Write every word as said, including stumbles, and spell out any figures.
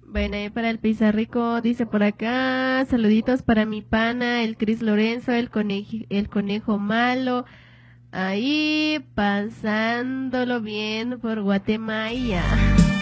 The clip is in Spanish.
Bueno, y para el Pizarrico dice por acá, saluditos para mi pana, el Cris Lorenzo, el conejo, el conejo malo, ahí pasándolo bien por Guatemala.